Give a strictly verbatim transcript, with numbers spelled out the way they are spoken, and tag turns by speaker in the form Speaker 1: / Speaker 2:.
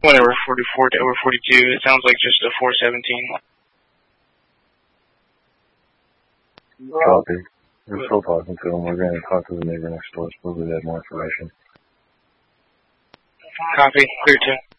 Speaker 1: Whatever, forty-four to over forty-two. It sounds like just a four seventeen.
Speaker 2: Copy. We're still talking to him. We're going to talk to the neighbor next door. Supposedly they have more information.
Speaker 1: Copy. Clear two.